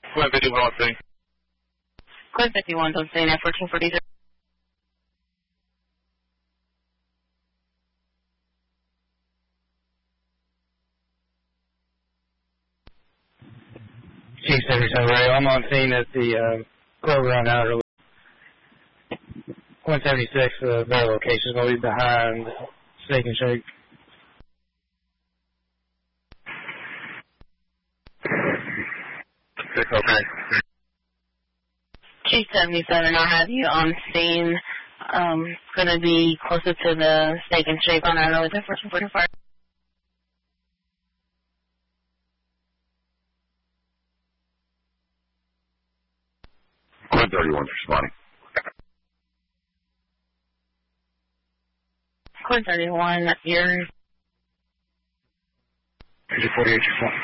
Quinn 51 on scene. Quinn 51 on scene at 1443. Chief Secretary Ray, I'm on scene at the Kroger on Outer Loop. 176, their location is going to be behind Steak and Shake. Okay. Chief 77, I'll have you on scene. Going to be closer to the Steak and Shake on Outer Loop at 1445. Quinn 31 responding. Quinn 31, you're... Engine 48 responding.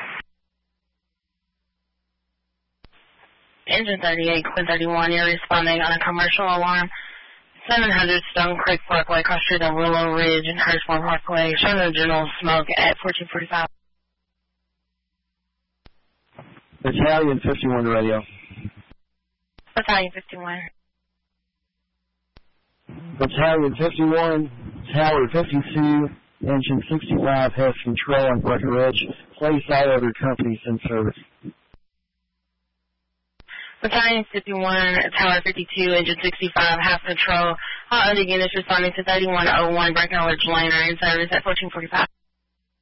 Engine 38, Quinn 31, you're responding on a commercial alarm. 700 Stone Creek Parkway, cross street on Willow Ridge and Hurstmore Parkway, showing the general smoke at 1445. Battalion 51 radio. Battalion 51. Battalion 51, Tower 52, Engine 65 has control on Breckenridge. Place all other companies in service. Battalion 51, Tower 52, Engine 65 have control. All other units responding to 3101 Breckenridge Lane are in service at 1445.